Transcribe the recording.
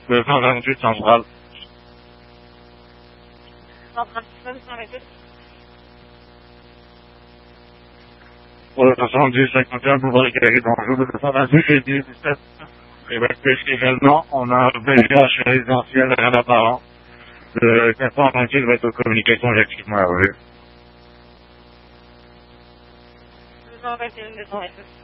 Le 128 central. 137, 128. Pour le 70, 51, boulevard des Galeries, bonjour, le 228 et 17. Évacué également, on a un VGH résidentiel à la parent. Le 428 va être aux communications effectivement à rue. 221, 228.